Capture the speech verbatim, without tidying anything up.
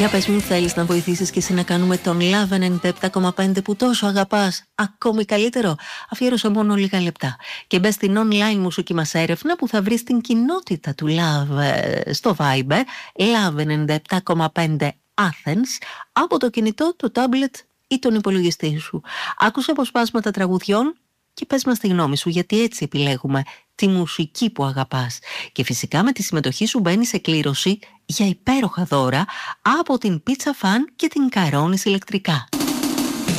Για πες μου, θέλεις να βοηθήσεις και εσύ να κάνουμε τον Love ενενήντα επτά κόμμα πέντε που τόσο αγαπάς ακόμη καλύτερο? Αφιέρωσε μόνο λίγα λεπτά και μπες στην online μουσική μας έρευνα που θα βρεις την κοινότητα του Love ε, στο Viber Love ενενήντα επτά κόμμα πέντε Athens από το κινητό, το tablet ή τον υπολογιστή σου. Άκουσε αποσπάσματα τραγουδιών και πες μας τη γνώμη σου, γιατί έτσι επιλέγουμε τη μουσική που αγαπάς. Και φυσικά με τη συμμετοχή σου μπαίνει σε κλήρωση για υπέροχα δώρα από την Pizza Fan και την Καρόνης ηλεκτρικά.